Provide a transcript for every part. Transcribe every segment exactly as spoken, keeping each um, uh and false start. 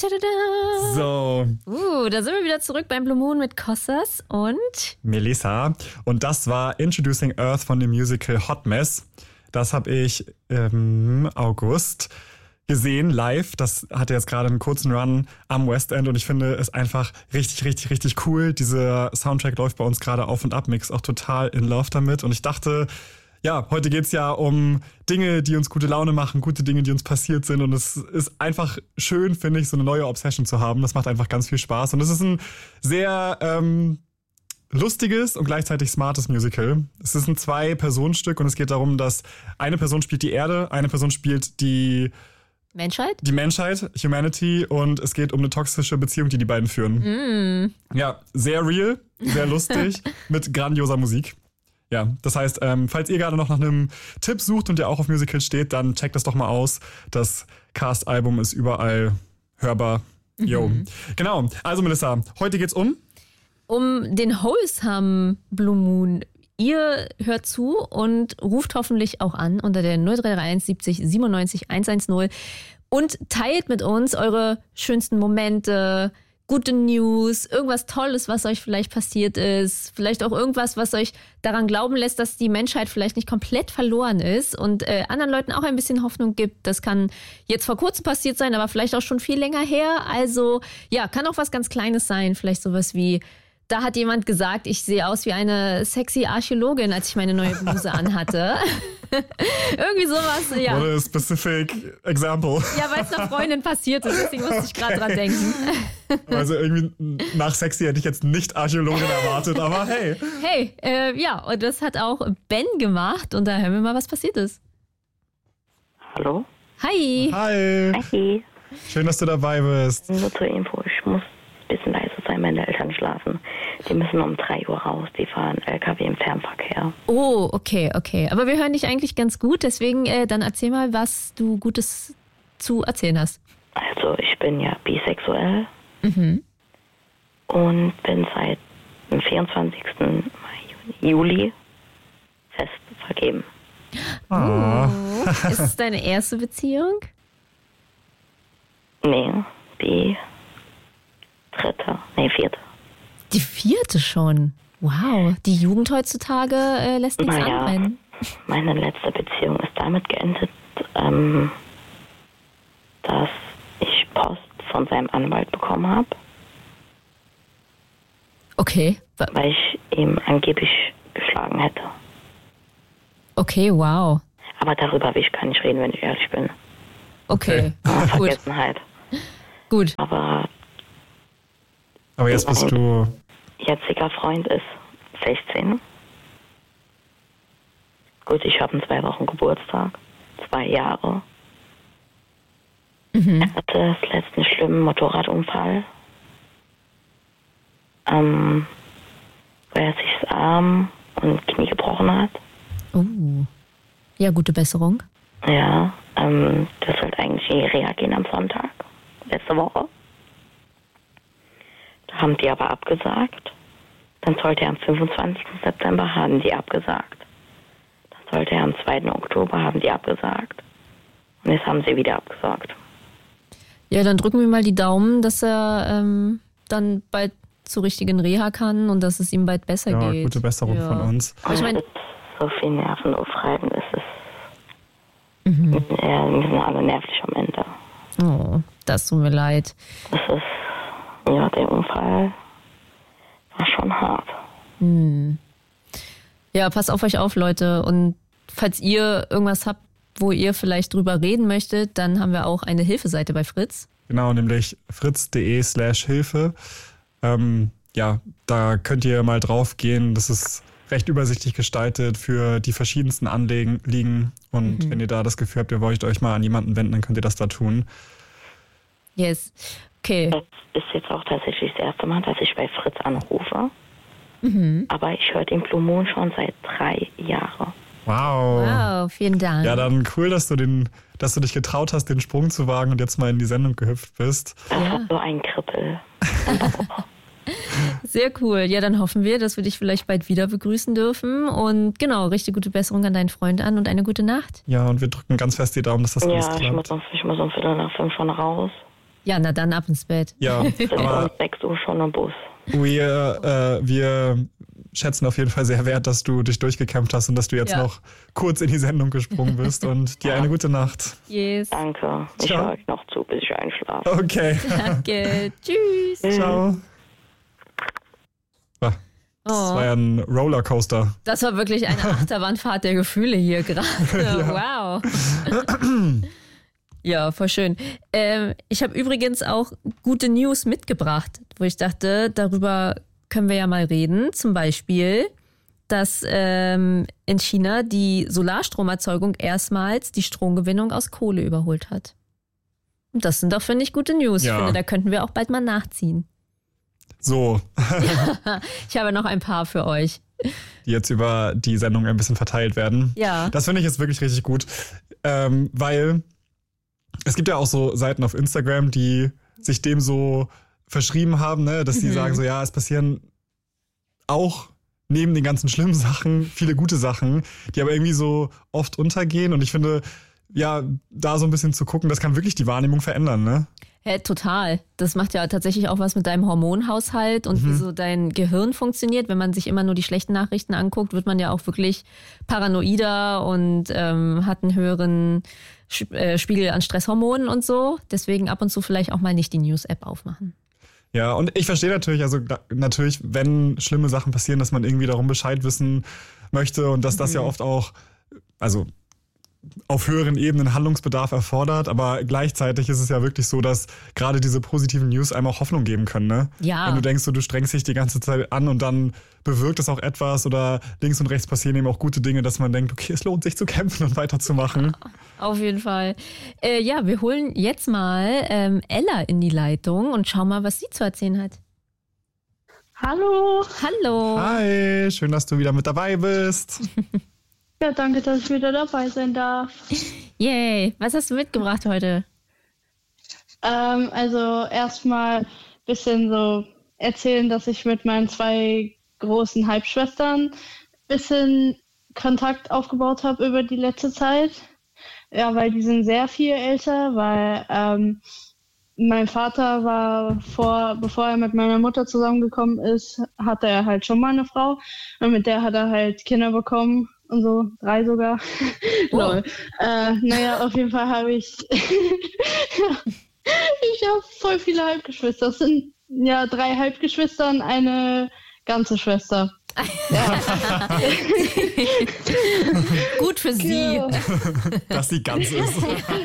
Tadada. So. Uh, da sind wir wieder zurück beim Blue Moon mit Kostas und Melissa. Und das war Introducing Earth von dem Musical Hot Mess. Das habe ich im August gesehen, live. Das hatte jetzt gerade einen kurzen Run am West End und ich finde es einfach richtig, richtig, richtig cool. Dieser Soundtrack läuft bei uns gerade auf und ab. Mix auch total in Love damit. Und ich dachte, ja, heute geht's ja um Dinge, die uns gute Laune machen, gute Dinge, die uns passiert sind. Und es ist einfach schön, finde ich, so eine neue Obsession zu haben. Das macht einfach ganz viel Spaß. Und es ist ein sehr ähm, lustiges und gleichzeitig smartes Musical. Es ist ein Zwei-Personen-Stück und es geht darum, dass eine Person spielt die Erde, eine Person spielt die Menschheit? Die Menschheit, Humanity, und es geht um eine toxische Beziehung, die die beiden führen. Mm. Ja, sehr real, sehr lustig, mit grandioser Musik. Ja, das heißt, ähm, falls ihr gerade noch nach einem Tipp sucht und ihr auch auf Musicals steht, dann checkt das doch mal aus. Das Cast-Album ist überall hörbar. Jo. Mhm. Genau, also Melissa, heute geht's um? Um den Wholesome Blue Moon. Ihr hört zu und ruft hoffentlich auch an unter der null drei drei eins siebzig siebenundneunzig hundertzehn und teilt mit uns eure schönsten Momente, gute News, irgendwas Tolles, was euch vielleicht passiert ist, vielleicht auch irgendwas, was euch daran glauben lässt, dass die Menschheit vielleicht nicht komplett verloren ist und äh, anderen Leuten auch ein bisschen Hoffnung gibt. Das kann jetzt vor kurzem passiert sein, aber vielleicht auch schon viel länger her. Also ja, kann auch was ganz Kleines sein, vielleicht sowas wie: Da hat jemand gesagt, ich sehe aus wie eine sexy Archäologin, als ich meine neue Bluse anhatte. Irgendwie sowas, ja. What a specific example. Ja, weil es einer Freundin passiert ist, deswegen musste ich gerade dran denken. Also irgendwie nach sexy hätte ich jetzt nicht Archäologin erwartet, aber hey. Hey, äh, ja, und das hat auch Ben gemacht und da hören wir mal, was passiert ist. Hallo? Hi. Hi. Hi. Schön, dass du dabei bist. Nur zur Info, ich muss ein bisschen leise sein, meine Eltern schlafen. Die müssen um drei Uhr raus, die fahren L K W im Fernverkehr. Oh, okay, okay. Aber wir hören dich eigentlich ganz gut, deswegen äh, dann erzähl mal, was du Gutes zu erzählen hast. Also ich bin ja bisexuell Mhm. und bin seit dem vierundzwanzigsten Juli fest vergeben. Oh. Oh. Ist es deine erste Beziehung? Nee, die dritte, nee, vierte. Die vierte schon. Wow. Die Jugend heutzutage äh, lässt nichts Naja, anbrennen. meine letzte Beziehung ist damit geendet, ähm, dass ich Post von seinem Anwalt bekommen habe, Okay. Wa- weil ich ihm angeblich geschlagen hätte. Okay, wow. Aber darüber will ich gar nicht reden, wenn ich ehrlich bin. Okay. Ah, Gut. Vergessenheit. Gut. Aber Aber jetzt bist du... jetziger Freund ist sechzehn. Gut, ich habe in zwei Wochen Geburtstag. Zwei Jahre. Mhm. Er hatte zuletzt einen schlimmen Motorradunfall. Ähm, wo er sich das Arm und Knie gebrochen hat. Oh. Ja, gute Besserung. Ja, ähm, das sollte eigentlich in die Reha gehen am Sonntag. Letzte Woche. Da haben die aber abgesagt. Dann sollte er am fünfundzwanzigsten September, haben die abgesagt. Dann sollte er am zweiten Oktober, haben die abgesagt. Und jetzt haben sie wieder abgesagt. Ja, dann drücken wir mal die Daumen, dass er ähm, dann bald zur richtigen Reha kann und dass es ihm bald besser Ja, geht. gute Besserung Ja. von uns. Aber ich Und meine, es ist so viel nervenaufreibend. Es ist, mhm. ja, wir sind alle nervlich am Ende. Oh, das tut mir leid. Es ist, ja, der Unfall war schon hart. Hm. Ja, passt auf euch auf, Leute. Und falls ihr irgendwas habt, wo ihr vielleicht drüber reden möchtet, dann haben wir auch eine Hilfeseite bei Fritz. Genau, nämlich fritz.de slash Hilfe. Ähm, ja, da könnt ihr mal drauf gehen. Das ist recht übersichtlich gestaltet für die verschiedensten Anliegen. Und Mhm. wenn ihr da das Gefühl habt, ihr wollt euch mal an jemanden wenden, dann könnt ihr das da tun. Yes. Okay. Das ist jetzt auch tatsächlich das erste Mal, dass ich bei Fritz anrufe. Mhm. Aber ich höre den Blue Moon schon seit drei Jahren. Wow. Wow, vielen Dank. Ja, dann cool, dass du den, dass du dich getraut hast, den Sprung zu wagen und jetzt mal in die Sendung gehüpft bist. Das Ja. war so ein Kribbel. Sehr cool. Ja, dann hoffen wir, dass wir dich vielleicht bald wieder begrüßen dürfen. Und genau, richtig gute Besserung an deinen Freund an und eine gute Nacht. Ja, und wir drücken ganz fest die Daumen, dass das alles Ja, ich muss, klappt. um, ich muss um Viertel nach fünf schon raus. Ja, na dann ab ins Bett. Ja, Sind wir aber um sechs Uhr schon im Bus. wir, äh, wir schätzen auf jeden Fall sehr wert, dass du dich durchgekämpft hast und dass du jetzt Ja. noch kurz in die Sendung gesprungen bist und dir eine gute Nacht. Yes. Danke. Ich Ciao. höre euch noch zu, bis ich einschlafe. Okay. Danke. Tschüss. Ciao. Ah, Oh, Das war ja ein Rollercoaster. das war wirklich eine Achterbahnfahrt der Gefühle hier gerade. Wow. Ja, voll schön. Ähm, ich habe übrigens auch gute News mitgebracht, wo ich dachte, darüber können wir ja mal reden. Zum Beispiel, dass ähm, in China die Solarstromerzeugung erstmals die Stromgewinnung aus Kohle überholt hat. Und das sind doch, finde ich, gute News. Ja. Ich finde, da könnten wir auch bald mal nachziehen. So, Ich habe noch ein paar für euch. die jetzt über die Sendung ein bisschen verteilt werden. Ja. Das finde ich jetzt wirklich richtig gut, ähm, weil es gibt ja auch so Seiten auf Instagram, die sich dem so verschrieben haben, ne, dass die Mhm. sagen so, ja, es passieren auch neben den ganzen schlimmen Sachen viele gute Sachen, die aber irgendwie so oft untergehen. Und ich finde, ja, da so ein bisschen zu gucken, das kann wirklich die Wahrnehmung verändern, ne? Ja, total. Das macht ja tatsächlich auch was mit deinem Hormonhaushalt und wie so dein Gehirn funktioniert. Wenn man sich immer nur die schlechten Nachrichten anguckt, wird man ja auch wirklich paranoider und ähm, hat einen höheren Sp- äh, Spiegel an Stresshormonen und so. Deswegen ab und zu vielleicht auch mal nicht die News-App aufmachen. Ja, und ich verstehe natürlich, also da, natürlich, wenn schlimme Sachen passieren, dass man irgendwie darum Bescheid wissen möchte und dass das ja oft auch, also auf höheren Ebenen Handlungsbedarf erfordert, aber gleichzeitig ist es ja wirklich so, dass gerade diese positiven News einem auch Hoffnung geben können, ne? Ja. Wenn du denkst, so, du strengst dich die ganze Zeit an und dann bewirkt es auch etwas oder links und rechts passieren eben auch gute Dinge, dass man denkt, okay, es lohnt sich zu kämpfen und weiterzumachen. Auf jeden Fall. Äh, ja, wir holen jetzt mal ähm, Ella in die Leitung und schauen mal, was sie zu erzählen hat. Hallo. Hallo. Hi, schön, dass du wieder mit dabei bist. Ja, danke, dass ich wieder dabei sein darf. Yay. Was hast du mitgebracht heute? Ähm, also erstmal ein bisschen so erzählen, dass ich mit meinen zwei großen Halbschwestern ein bisschen Kontakt aufgebaut habe über die letzte Zeit. Ja, weil die sind sehr viel älter, weil ähm, mein Vater war vor, bevor er mit meiner Mutter zusammengekommen ist, hatte er halt schon mal eine Frau und mit der hat er halt Kinder bekommen. Und so, drei sogar. Oh. Lol. Äh, naja, auf jeden Fall habe ich. Ich habe voll viele Halbgeschwister. Das sind ja drei Halbgeschwister und eine ganze Schwester. Ja. Gut für sie. Ja. Dass sie ganz ist.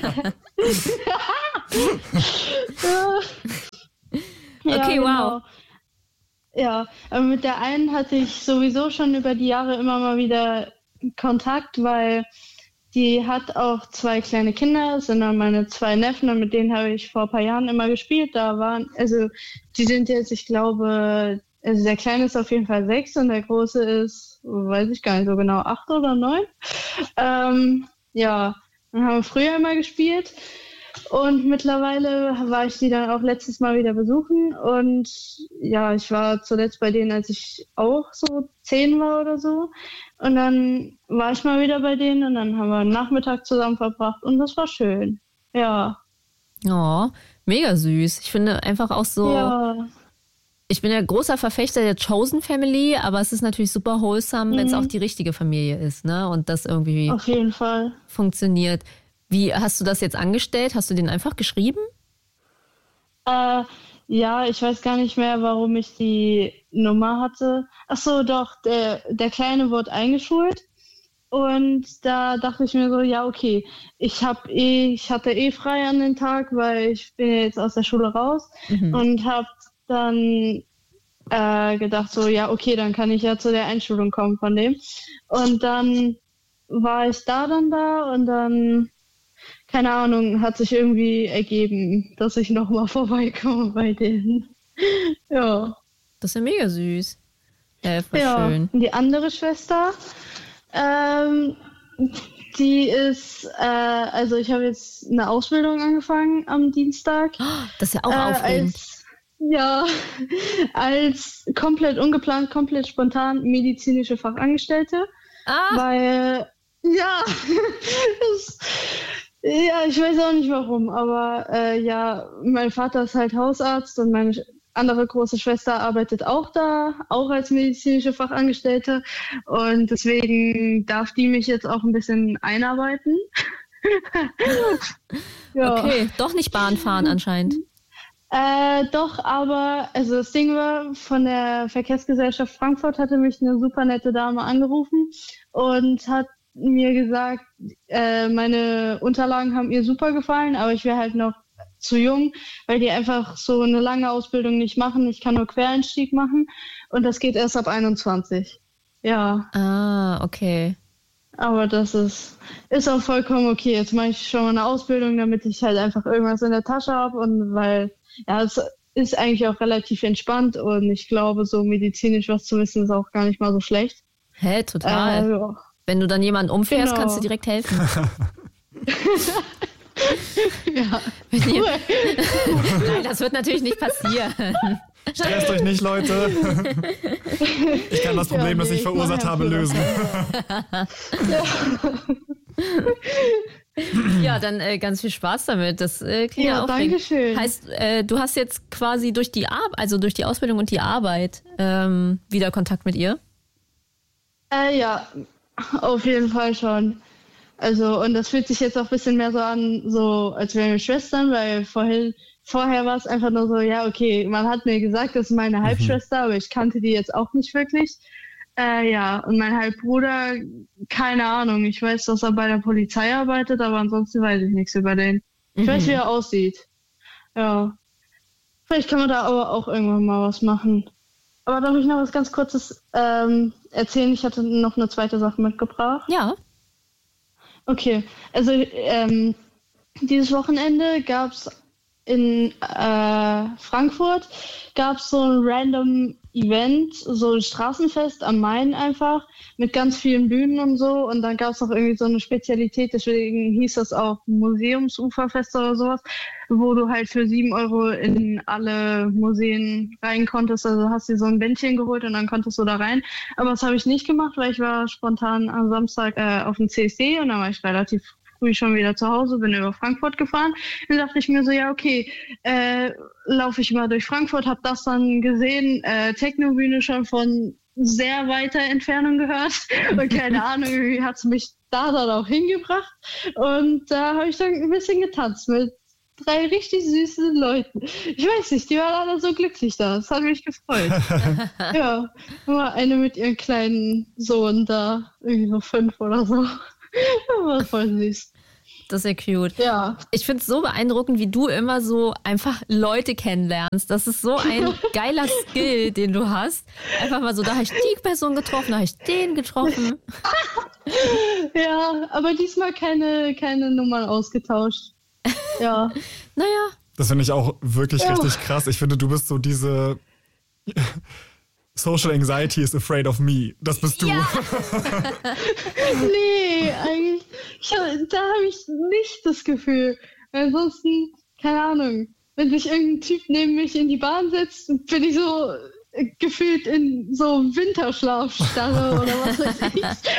Ja, Okay, wow. genau. Ja, aber mit der einen hatte ich sowieso schon über die Jahre immer mal wieder Kontakt, weil die hat auch zwei kleine Kinder, das sind dann meine zwei Neffen und mit denen habe ich vor ein paar Jahren immer gespielt. Da waren, also die sind jetzt, ich glaube, also der Kleine ist auf jeden Fall sechs und der Große ist, weiß ich gar nicht so genau, acht oder neun. Ähm, ja, dann haben wir früher immer gespielt. Und mittlerweile war ich die dann auch letztes Mal wieder besuchen. Und ja, ich war zuletzt bei denen, als ich auch so zehn war oder so. Und dann war ich mal wieder bei denen und dann haben wir einen Nachmittag zusammen verbracht und das war schön. Ja. Oh, mega süß. Ich finde einfach auch so, Ja. ich bin ja großer Verfechter der Chosen Family, aber es ist natürlich super wholesome, wenn es Mhm. auch die richtige Familie ist, ne? Und das irgendwie Auf jeden Fall. funktioniert. Wie hast du das jetzt angestellt? Hast du den einfach geschrieben? Äh, ja, ich weiß gar nicht mehr, warum ich die Nummer hatte. Ach so, doch, der, der Kleine wurde eingeschult. Und da dachte ich mir so, ja, okay, ich hab eh, ich hatte eh frei an den Tag, weil ich bin ja jetzt aus der Schule raus Mhm. und habe dann äh, gedacht so, ja, okay, dann kann ich ja zu der Einschulung kommen von dem. Und dann war ich da dann da und dann, keine Ahnung, hat sich irgendwie ergeben, dass ich nochmal vorbeikomme bei denen. Ja. Das ist ja mega süß. Ja, voll Ja, schön. und die andere Schwester, ähm, die ist, äh, also ich habe jetzt eine Ausbildung angefangen am Dienstag. Das ist ja auch äh, aufregend. als, ja, als komplett ungeplant, komplett spontan medizinische Fachangestellte, Ah, weil, ja, das, Ja, ich weiß auch nicht warum, aber äh, ja, mein Vater ist halt Hausarzt und meine andere große Schwester arbeitet auch da, auch als medizinische Fachangestellte und deswegen darf die mich jetzt auch ein bisschen einarbeiten. Ja. Okay, doch nicht Bahn fahren anscheinend. Äh, doch, aber also das Ding war, von der Verkehrsgesellschaft Frankfurt hatte mich eine super nette Dame angerufen und hat mir gesagt, äh, meine Unterlagen haben ihr super gefallen, aber ich wäre halt noch zu jung, weil die einfach so eine lange Ausbildung nicht machen. Ich kann nur Quereinstieg machen und das geht erst ab einundzwanzig. Ja. Ah, okay. Aber das ist, ist auch vollkommen okay. Jetzt mache ich schon mal eine Ausbildung, damit ich halt einfach irgendwas in der Tasche habe und weil, ja, es ist eigentlich auch relativ entspannt und ich glaube, so medizinisch was zu wissen ist auch gar nicht mal so schlecht. Hä, total. Äh, ja. Wenn du dann jemanden umfährst, genau. kannst du direkt helfen. Ja, cool. Ihr... Nein, das wird natürlich nicht passieren. Stresst euch nicht, Leute. Ich kann das Problem, ja, nee, das ich verursacht habe, lösen. Ja, ja dann äh, ganz viel Spaß damit. Das äh, klingt ja, ja danke schön. Heißt, äh, du hast jetzt quasi durch die Ar- also durch die Ausbildung und die Arbeit ähm, wieder Kontakt mit ihr? Äh, ja, auf jeden Fall schon. Also, und das fühlt sich jetzt auch ein bisschen mehr so an, so als wären wir Schwestern, weil vorhin, vorher war es einfach nur so, ja, okay, man hat mir gesagt, das ist meine Halbschwester, mhm. aber ich kannte die jetzt auch nicht wirklich. Äh, ja, und mein Halbbruder, keine Ahnung, ich weiß, dass er bei der Polizei arbeitet, aber ansonsten weiß ich nichts über den. Ich mhm. weiß, wie er aussieht. Ja. Vielleicht kann man da aber auch irgendwann mal was machen. Aber darf ich noch was ganz Kurzes ähm, erzählen? Ich hatte noch eine zweite Sache mitgebracht. Ja. Okay, also ähm, dieses Wochenende gab es in äh, Frankfurt gab es so ein random Event, so ein Straßenfest am Main einfach, mit ganz vielen Bühnen und so. Und dann gab es auch irgendwie so eine Spezialität, deswegen hieß das auch Museumsuferfest oder sowas, wo du halt für sieben Euro in alle Museen rein konntest. Also hast dir so ein Bändchen geholt und dann konntest du da rein. Aber das habe ich nicht gemacht, weil ich war spontan am Samstag äh, auf dem C S D und dann war ich relativ früh schon wieder zu Hause, bin über Frankfurt gefahren. Dann dachte ich mir so, ja okay, äh, laufe ich mal durch Frankfurt, habe das dann gesehen, äh, Technobühne schon von sehr weiter Entfernung gehört und keine Ahnung, irgendwie hat es mich da dann auch hingebracht und da habe ich dann ein bisschen getanzt mit drei richtig süßen Leuten. Ich weiß nicht, die waren alle so glücklich da, das hat mich gefreut. Ja, war eine mit ihrem kleinen Sohn da, irgendwie so fünf oder so. Das war voll süß. Das ist ja cute. Ja. Ich finde es so beeindruckend, wie du immer so einfach Leute kennenlernst. Das ist so ein geiler Skill, den du hast. Einfach mal so, da habe ich die Person getroffen, da habe ich den getroffen. Ja, aber diesmal keine, keine Nummern ausgetauscht. Ja. Naja. Das finde ich auch wirklich ja. richtig krass. Ich finde, du bist so diese... Social Anxiety is afraid of me. Das bist du. Ja. Nee, eigentlich, ich, da habe ich nicht das Gefühl. Ansonsten, keine Ahnung, wenn sich irgendein Typ neben mich in die Bahn setzt, bin ich so äh, gefühlt in so Winterschlafstarre oder was weiß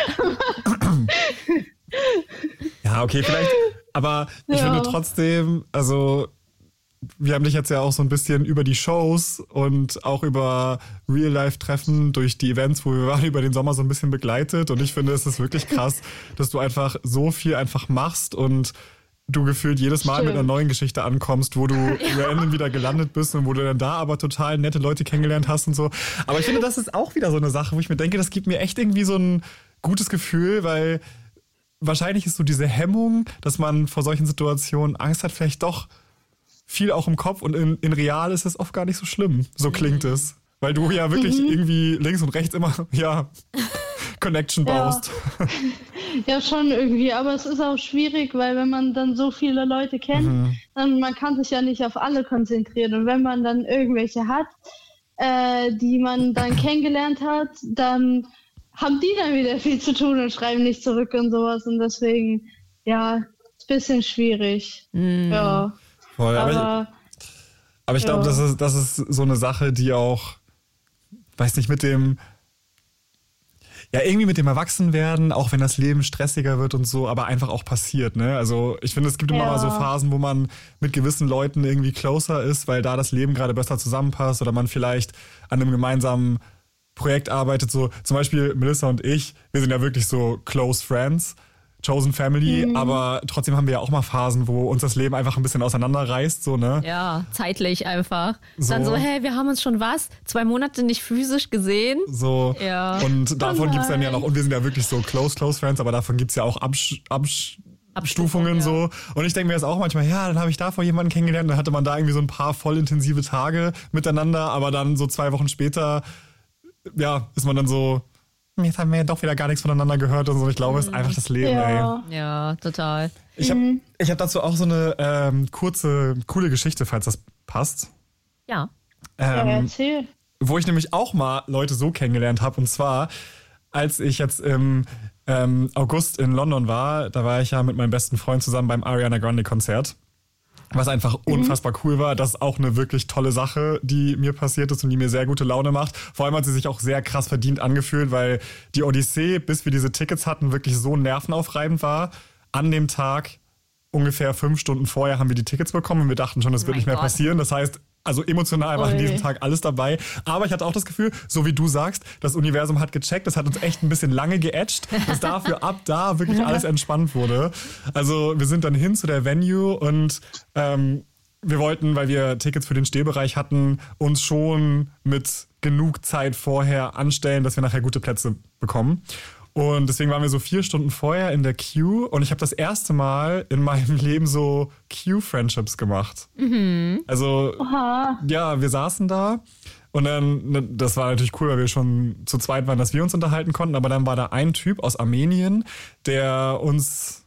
ich. Ja, okay, vielleicht, aber ich ja. finde trotzdem, also wir haben dich jetzt ja auch so ein bisschen über die Shows und auch über Real-Life-Treffen durch die Events, wo wir waren, über den Sommer so ein bisschen begleitet. Und ich finde, es ist wirklich krass, dass du einfach so viel einfach machst und du gefühlt jedes Mal Stimmt. mit einer neuen Geschichte ankommst, wo du ja. random wieder gelandet bist und wo du dann da aber total nette Leute kennengelernt hast und so. Aber ich finde, das ist auch wieder so eine Sache, wo ich mir denke, das gibt mir echt irgendwie so ein gutes Gefühl, weil wahrscheinlich ist so diese Hemmung, dass man vor solchen Situationen Angst hat, vielleicht doch viel auch im Kopf und in, in real ist es oft gar nicht so schlimm. So klingt mhm. es. Weil du ja wirklich mhm. irgendwie links und rechts immer, ja, Connection baust. Ja. Ja, schon irgendwie. Aber es ist auch schwierig, weil wenn man dann so viele Leute kennt, mhm. dann man kann sich ja nicht auf alle konzentrieren. Und wenn man dann irgendwelche hat, äh, die man dann kennengelernt hat, dann haben die dann wieder viel zu tun und schreiben nicht zurück und sowas. Und deswegen, ja, ist ein bisschen schwierig. Mhm. Ja. Voll, aber, aber ich, aber ich ja. glaube, das ist, das ist so eine Sache, die auch, weiß nicht, mit dem, ja, irgendwie mit dem Erwachsenwerden, auch wenn das Leben stressiger wird und so, aber einfach auch passiert, ne? Also ich finde, es gibt immer Ja. mal so Phasen, wo man mit gewissen Leuten irgendwie closer ist, weil da das Leben gerade besser zusammenpasst oder man vielleicht an einem gemeinsamen Projekt arbeitet. So zum Beispiel Melissa und ich, wir sind ja wirklich so close friends, chosen family, mhm. aber trotzdem haben wir ja auch mal Phasen, wo uns das Leben einfach ein bisschen auseinanderreißt, so, ne? Ja, zeitlich einfach. So. Dann so, hey, wir haben uns schon was? Zwei Monate nicht physisch gesehen? So. Ja. Und davon Oh gibt's dann ja nein. noch, und wir sind ja wirklich so close, close friends, aber davon gibt's ja auch Absch Absch Abstufungen ja. so. Und ich denke mir jetzt auch manchmal, ja, dann habe ich davor jemanden kennengelernt, dann hatte man da irgendwie so ein paar voll intensive Tage miteinander, aber dann so zwei Wochen später, ja, ist man dann so, jetzt haben wir ja doch wieder gar nichts voneinander gehört und so. Ich glaube, es ist einfach das Leben, Ja. ey. Ja, total. Ich habe ich hab dazu auch so eine ähm, kurze, coole Geschichte, falls das passt. Ja. Ja, Ähm, erzähl. wo ich nämlich auch mal Leute so kennengelernt habe. Und zwar, als ich jetzt im ähm, August in London war, da war ich ja mit meinem besten Freund zusammen beim Ariana Grande Konzert. Was einfach unfassbar cool war. Das ist auch eine wirklich tolle Sache, die mir passiert ist und die mir sehr gute Laune macht. Vor allem hat sie sich auch sehr krass verdient angefühlt, weil die Odyssee, bis wir diese Tickets hatten, wirklich so nervenaufreibend war. An dem Tag, ungefähr fünf Stunden vorher, haben wir die Tickets bekommen und wir dachten schon, das wird mein nicht mehr Gott. passieren. Das heißt, also emotional war an Ui. diesem Tag alles dabei. Aber ich hatte auch das Gefühl, so wie du sagst, das Universum hat gecheckt, das hat uns echt ein bisschen lange geätscht, bis dafür ab da wirklich alles entspannt wurde. Also wir sind dann hin zu der Venue und ähm, wir wollten, weil wir Tickets für den Stehbereich hatten, uns schon mit genug Zeit vorher anstellen, dass wir nachher gute Plätze bekommen. Und deswegen waren wir so vier Stunden vorher in der Queue und ich habe das erste Mal in meinem Leben so Queue-Friendships gemacht. Mhm. Also, Oha. ja, wir saßen da und dann, ne, das war natürlich cool, weil wir schon zu zweit waren, dass wir uns unterhalten konnten, aber dann war da ein Typ aus Armenien, der uns,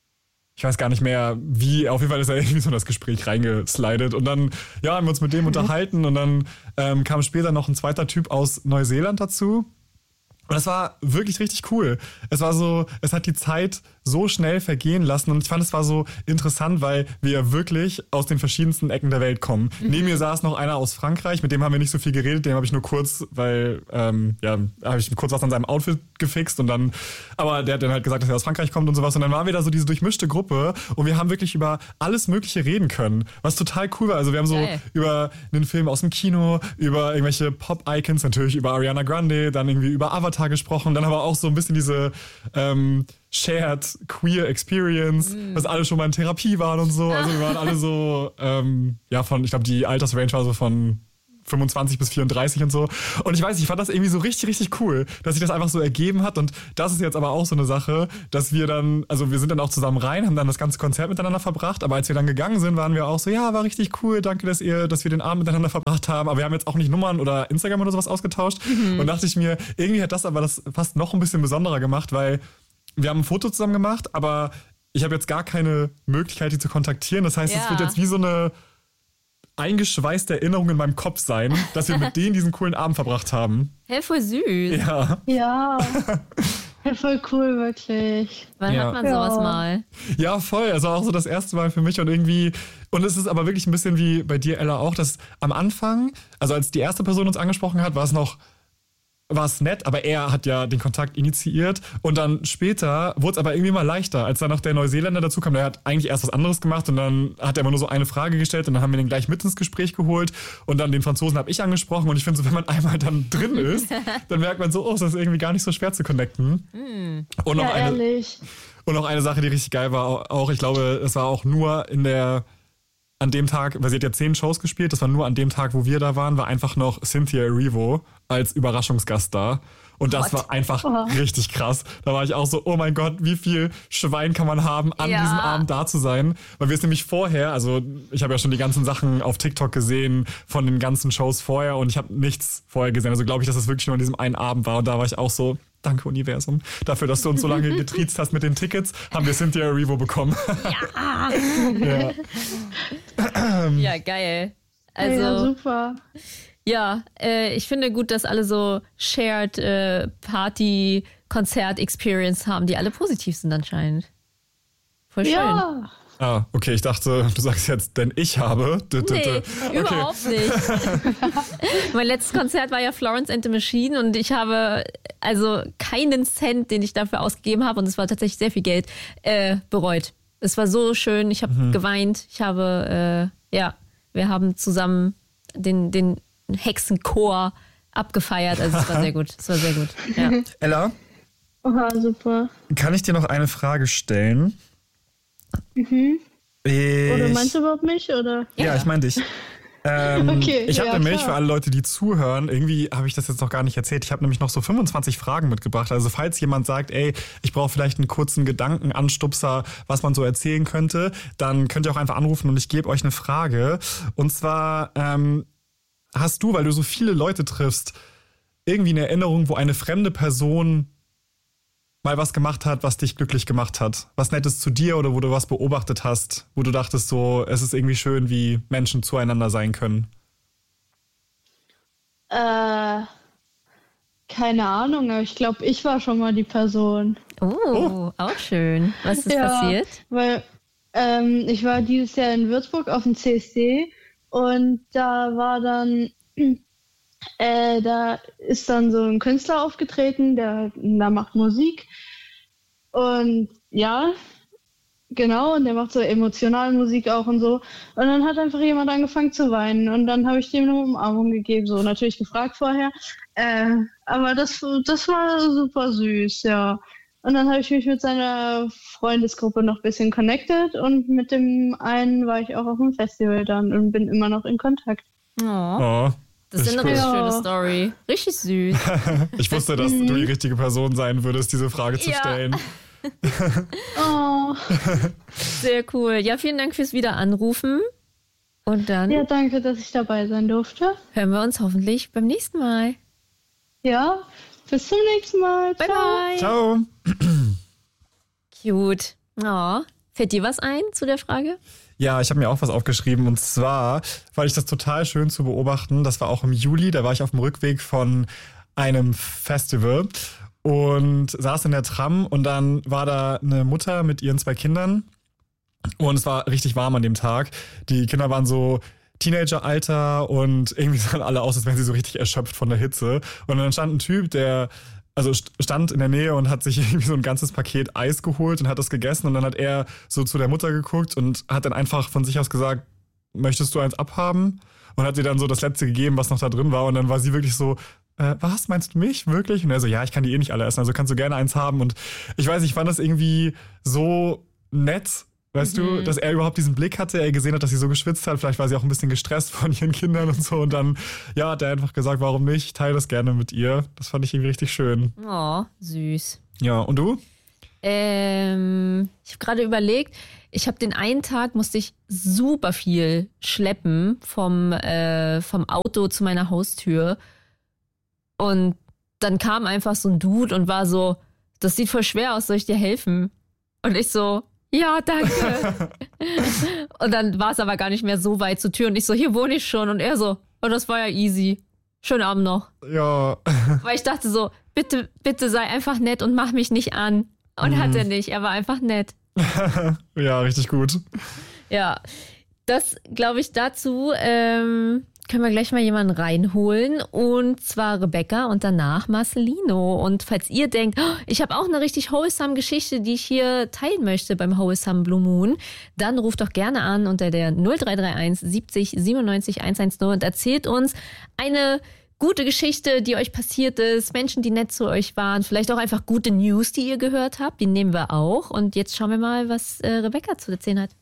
ich weiß gar nicht mehr wie, auf jeden Fall ist er irgendwie so in das Gespräch reingeslidet und dann, ja, haben wir uns mit dem unterhalten und dann ähm, kam später noch ein zweiter Typ aus Neuseeland dazu. Und das war wirklich richtig cool. Es war so, es hat die Zeit so schnell vergehen lassen und ich fand, es war so interessant, weil wir ja wirklich aus den verschiedensten Ecken der Welt kommen. Mhm. Neben mir saß noch einer aus Frankreich, mit dem haben wir nicht so viel geredet, dem habe ich nur kurz, weil, ähm, ja, habe ich kurz was an seinem Outfit gefixt und dann, aber der hat dann halt gesagt, dass er aus Frankreich kommt und sowas und dann waren wir da so diese durchmischte Gruppe und wir haben wirklich über alles Mögliche reden können, was total cool war. Also wir haben so Geil. über einen Film aus dem Kino, über irgendwelche Pop-Icons, natürlich über Ariana Grande, dann irgendwie über Avatar gesprochen, dann aber auch so ein bisschen diese ähm, Shared Queer Experience, mm. dass alle schon mal in Therapie waren und so. Also wir waren alle so, ähm, ja, von, ich glaube, die Altersrange war so von fünfundzwanzig bis vierunddreißig und so. Und ich weiß, ich fand das irgendwie so richtig, richtig cool, dass sich das einfach so ergeben hat. Und das ist jetzt aber auch so eine Sache, dass wir dann, also wir sind dann auch zusammen rein, haben dann das ganze Konzert miteinander verbracht. Aber als wir dann gegangen sind, waren wir auch so, ja, war richtig cool, danke, dass ihr, dass wir den Abend miteinander verbracht haben. Aber wir haben jetzt auch nicht Nummern oder Instagram oder sowas ausgetauscht. Mhm. Und dachte ich mir, irgendwie hat das aber das fast noch ein bisschen besonderer gemacht, weil wir haben ein Foto zusammen gemacht, aber ich habe jetzt gar keine Möglichkeit, die zu kontaktieren. Das heißt, es Ja. wird jetzt wie so eine eingeschweißte Erinnerung in meinem Kopf sein, dass wir mit denen diesen coolen Abend verbracht haben. Hä, voll süß. Ja. Ja. Ja, voll cool, wirklich. Wann Ja. hat man Ja. sowas mal? Ja, voll. Also auch so das erste Mal für mich und irgendwie, und es ist aber wirklich ein bisschen wie bei dir, Ella, auch, dass am Anfang, also als die erste Person uns angesprochen hat, war es noch, war es nett, aber er hat ja den Kontakt initiiert und dann später wurde es aber irgendwie mal leichter, als dann noch der Neuseeländer dazu kam, der hat eigentlich erst was anderes gemacht und dann hat er immer nur so eine Frage gestellt und dann haben wir den gleich mit ins Gespräch geholt und dann den Franzosen habe ich angesprochen und ich finde so, wenn man einmal dann drin ist, dann merkt man so, oh, es ist irgendwie gar nicht so schwer zu connecten. Mm. Und noch Ja, eine, ehrlich. und noch eine Sache, die richtig geil war, auch, ich glaube, es war auch nur in der, an dem Tag, weil sie hat ja zehn Shows gespielt, das war nur an dem Tag, wo wir da waren, war einfach noch Cynthia Erivo als Überraschungsgast da. Und das Gott. war einfach Oh. richtig krass. Da war ich auch so, oh mein Gott, wie viel Schwein kann man haben, an Ja. diesem Abend da zu sein. Weil wir es nämlich vorher, also ich habe ja schon die ganzen Sachen auf TikTok gesehen von den ganzen Shows vorher und ich habe nichts vorher gesehen. Also glaube ich, dass es wirklich nur an diesem einen Abend war. Und da war ich auch so, danke Universum, dafür, dass du uns so lange getriezt hast mit den Tickets, haben wir Cynthia Erivo bekommen. Ja. ja. Ja, geil. Also, ja, super. ja, äh, ich finde gut, dass alle so Shared äh, Party, Konzert-Experience haben, die alle positiv sind anscheinend. Voll schön. Ja, Ah, okay, ich dachte, du sagst jetzt, denn ich habe. Nee, okay. überhaupt nicht. Mein letztes Konzert war ja Florence and the Machine und ich habe also keinen Cent, den ich dafür ausgegeben habe, und es war tatsächlich sehr viel Geld, äh, bereut. Es war so schön, ich habe mhm. geweint, ich habe, äh, ja, wir haben zusammen den, den Hexenchor abgefeiert, also es war sehr gut, es war sehr gut, ja. Ella? Oha, super. Kann ich dir noch eine Frage stellen? Mhm. Ich, oder meinst du überhaupt mich? Oder? Ja, ja. ich meine dich. Ähm, okay, ich habe ja, nämlich klar. für alle Leute, die zuhören, irgendwie habe ich das jetzt noch gar nicht erzählt, ich habe nämlich noch so fünfundzwanzig Fragen mitgebracht. Also falls jemand sagt, ey, ich brauche vielleicht einen kurzen Gedankenanstupser, was man so erzählen könnte, dann könnt ihr auch einfach anrufen und ich gebe euch eine Frage. Und zwar ähm, hast du, weil du so viele Leute triffst, irgendwie eine Erinnerung, wo eine fremde Person mal was gemacht hat, was dich glücklich gemacht hat? Was Nettes zu dir oder wo du was beobachtet hast, wo du dachtest so, es ist irgendwie schön, wie Menschen zueinander sein können? Äh, keine Ahnung, aber ich glaube, ich war schon mal die Person. Oh, oh. auch schön. Was ist ja, passiert? Weil ähm, ich war dieses Jahr in Würzburg auf dem C S D und da war dann... Äh, da ist dann so ein Künstler aufgetreten, der, der macht Musik und ja, genau, und der macht so emotionale Musik auch und so. Und dann hat einfach jemand angefangen zu weinen und dann habe ich dem eine Umarmung gegeben, so natürlich gefragt vorher, äh, aber das, das war super süß, ja. Und dann habe ich mich mit seiner Freundesgruppe noch ein bisschen connected und mit dem einen war ich auch auf dem Festival dann und bin immer noch in Kontakt. Oh. Oh. Das ist eine cool. richtig schöne Story. Richtig süß. Ich wusste, dass du die richtige Person sein würdest, diese Frage zu ja. stellen. Oh. Sehr cool. Ja, vielen Dank fürs Wiederanrufen. Und dann Ja, danke, dass ich dabei sein durfte. hören wir uns hoffentlich beim nächsten Mal. Ja, bis zum nächsten Mal. Bye, Ciao. bye. Ciao. Cute. Oh. Fällt dir was ein zu der Frage? Ja, ich habe mir auch was aufgeschrieben und zwar fand ich das total schön zu beobachten. Das war auch im Juli, da war ich auf dem Rückweg von einem Festival und saß in der Tram und dann war da eine Mutter mit ihren zwei Kindern und es war richtig warm an dem Tag. Die Kinder waren so Teenageralter und irgendwie sahen alle aus, als wären sie so richtig erschöpft von der Hitze. Und dann stand ein Typ, der also stand in der Nähe und hat sich irgendwie so ein ganzes Paket Eis geholt und hat das gegessen und dann hat er so zu der Mutter geguckt und hat dann einfach von sich aus gesagt, möchtest du eins abhaben? Und hat ihr dann so das letzte gegeben, was noch da drin war und dann war sie wirklich so, äh, was, meinst du mich? Wirklich? Und er so, ja, ich kann die eh nicht alle essen, also kannst du gerne eins haben. Und ich weiß, ich fand das irgendwie so nett, weißt mhm. du, dass er überhaupt diesen Blick hatte, er gesehen hat, dass sie so geschwitzt hat, vielleicht war sie auch ein bisschen gestresst von ihren Kindern und so und dann, ja, hat er einfach gesagt, warum nicht, ich teile das gerne mit ihr. Das fand ich irgendwie richtig schön. Oh, süß. Ja, und du? Ähm, ich habe gerade überlegt, ich habe den einen Tag, musste ich super viel schleppen vom, äh, vom Auto zu meiner Haustür und dann kam einfach so ein Dude und war so, das sieht voll schwer aus, soll ich dir helfen? Und ich so, ja, danke. Und dann war es aber gar nicht mehr so weit zur Tür und ich so, hier wohne ich schon. Und er so, oh, das war ja easy. Schönen Abend noch. Ja. Weil ich dachte so, bitte, bitte sei einfach nett und mach mich nicht an. Und mhm. hat er nicht, er war einfach nett. Ja, richtig gut. Ja, das glaube ich dazu, ähm, können wir gleich mal jemanden reinholen und zwar Rebecca und danach Marcelino. Und falls ihr denkt, oh, ich habe auch eine richtig wholesome Geschichte, die ich hier teilen möchte beim Wholesome Blue Moon, dann ruft doch gerne an unter der null drei drei eins siebzig siebenundneunzig hundertzehn und erzählt uns eine gute Geschichte, die euch passiert ist, Menschen, die nett zu euch waren, vielleicht auch einfach gute News, die ihr gehört habt, die nehmen wir auch. Und jetzt schauen wir mal, was äh, Rebecca zu erzählen hat.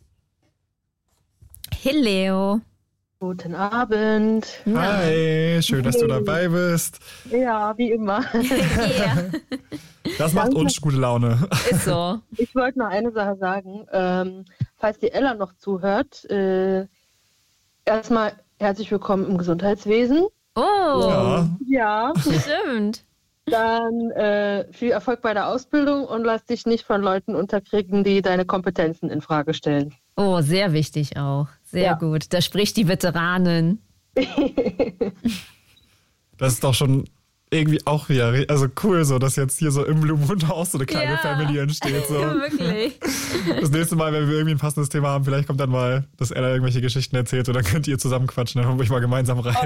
Hello. Guten Abend. Hi, schön, dass du dabei bist. Ja, wie immer. Yeah. Das macht uns gute Laune. Ist so. Ich wollte noch eine Sache sagen. Ähm, falls die Ella noch zuhört, äh, erstmal herzlich willkommen im Gesundheitswesen. Oh, Ja. Ja, stimmt. dann äh, viel Erfolg bei der Ausbildung und lass dich nicht von Leuten unterkriegen, die deine Kompetenzen in Frage stellen. Oh, sehr wichtig auch. Sehr Ja. gut. Da spricht die Veteranin. Das ist doch schon irgendwie auch wieder, also cool so, dass jetzt hier so im Blue Moon auch so eine kleine Ja. Family entsteht. So. Wirklich. Das nächste Mal, wenn wir irgendwie ein passendes Thema haben, vielleicht kommt dann mal, dass Ella irgendwelche Geschichten erzählt und dann könnt ihr zusammen quatschen, dann holen wir euch mal gemeinsam rein.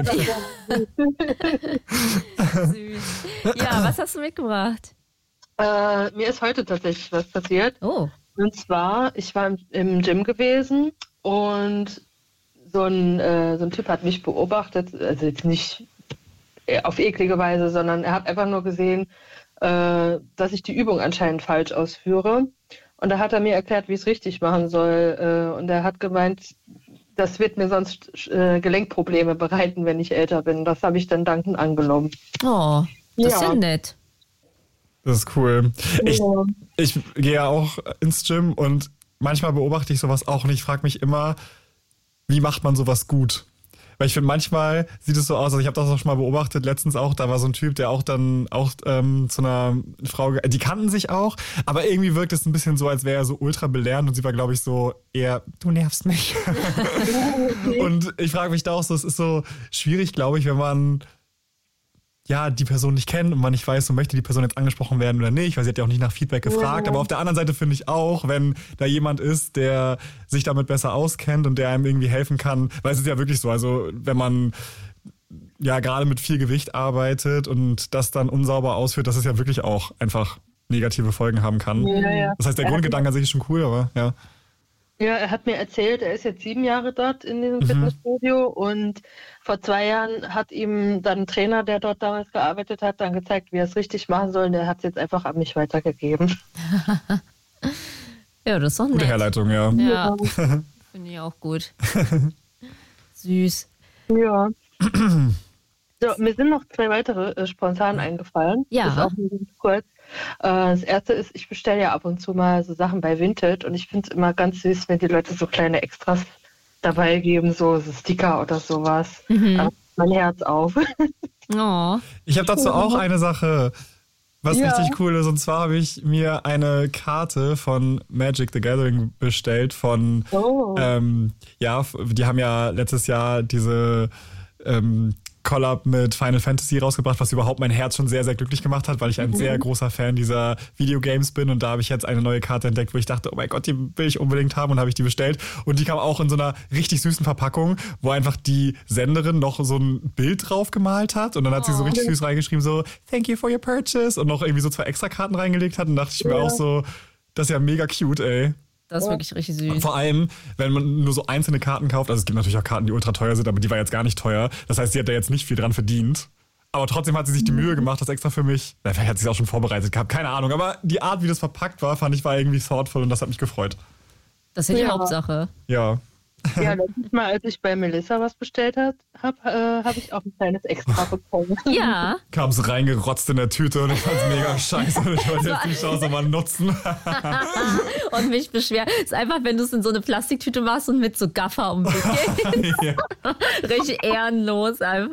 Süß. Ja, was hast du mitgebracht? Äh, mir ist heute tatsächlich was passiert. Oh. Und zwar, ich war im, im Gym gewesen und so ein, äh, so ein Typ hat mich beobachtet, also jetzt nicht auf eklige Weise, sondern er hat einfach nur gesehen, äh, dass ich die Übung anscheinend falsch ausführe. Und da hat er mir erklärt, wie ich es richtig machen soll. Äh, und er hat gemeint, das wird mir sonst äh, Gelenkprobleme bereiten, wenn ich älter bin. Das habe ich dann dankend angenommen. Oh, das ist Ja. ja nett. Das ist cool. Ich, Ja. ich gehe ja auch ins Gym und manchmal beobachte ich sowas auch und ich frage mich immer, wie macht man sowas gut? Weil ich finde, manchmal sieht es so aus, also ich habe das auch schon mal beobachtet, letztens auch, da war so ein Typ, der auch dann auch ähm, zu einer Frau, ge- die kannten sich auch, aber irgendwie wirkt es ein bisschen so, als wäre er so ultra belehrend und sie war, glaube ich, so eher, du nervst mich. Und ich frage mich da auch so, es ist so schwierig, glaube ich, wenn man ja, die Person nicht kennt und man nicht weiß, so möchte die Person jetzt angesprochen werden oder nicht, weil sie hat ja auch nicht nach Feedback gefragt. Ja. Aber auf der anderen Seite finde ich auch, wenn da jemand ist, der sich damit besser auskennt und der einem irgendwie helfen kann, weil es ist ja wirklich so, also wenn man ja gerade mit viel Gewicht arbeitet und das dann unsauber ausführt, dass es ja wirklich auch einfach negative Folgen haben kann. Ja, ja. Das heißt, der Er hat- Grundgedanke an sich ist schon cool, aber ja. Ja, er hat mir erzählt, er ist jetzt sieben Jahre dort in diesem Mhm. Fitnessstudio und vor zwei Jahren hat ihm dann ein Trainer, der dort damals gearbeitet hat, dann gezeigt, wie er es richtig machen soll und er hat es jetzt einfach an mich weitergegeben. Ja, das ist doch Gute nett. Herleitung, ja. Ja, finde ich auch gut. Süß. Ja. So, mir sind noch zwei weitere äh, spontan eingefallen. Ja. Das ist auch nur ganz kurz. Äh, das erste ist, ich bestelle ja ab und zu mal so Sachen bei Vinted und ich finde es immer ganz süß, wenn die Leute so kleine Extras dabei geben, so, so Sticker oder sowas. Mhm. Da mein Herz auf. Oh. Ich habe dazu auch eine Sache, was Ja. richtig cool ist. Und zwar habe ich mir eine Karte von Magic the Gathering bestellt von, Oh. ähm, ja, f- die haben ja letztes Jahr diese ähm, Collab mit Final Fantasy rausgebracht, was überhaupt mein Herz schon sehr, sehr glücklich gemacht hat, weil ich ein sehr großer Fan dieser Videogames bin und da habe ich jetzt eine neue Karte entdeckt, wo ich dachte, oh mein Gott, die will ich unbedingt haben und habe ich die bestellt und die kam auch in so einer richtig süßen Verpackung, wo einfach die Senderin noch so ein Bild drauf gemalt hat und dann hat sie so richtig süß reingeschrieben, so thank you for your purchase und noch irgendwie so zwei Extrakarten reingelegt hat und dachte ich mir auch so, das ist ja mega cute, ey. Das ist wirklich richtig süß. Vor allem, wenn man nur so einzelne Karten kauft, also es gibt natürlich auch Karten, die ultra teuer sind, aber die war jetzt gar nicht teuer. Das heißt, sie hat da jetzt nicht viel dran verdient. Aber trotzdem hat sie sich die Mühe gemacht, das extra für mich. Na, vielleicht hat sie es auch schon vorbereitet gehabt, keine Ahnung. Aber die Art, wie das verpackt war, fand ich war irgendwie thoughtful und das hat mich gefreut. Das ist ja die Ja. Hauptsache. Ja. Ja, letztes Mal, als ich bei Melissa was bestellt habe, habe äh, hab ich auch ein kleines Extra bekommen. Ja. Kam es reingerotzt in der Tüte und ich fand es mega scheiße. Und ich wollte jetzt die Chance mal nutzen. Und mich beschweren. Ist einfach, wenn du es in so eine Plastiktüte machst und mit so Gaffer umwickelst. Ja. Richtig ehrenlos einfach.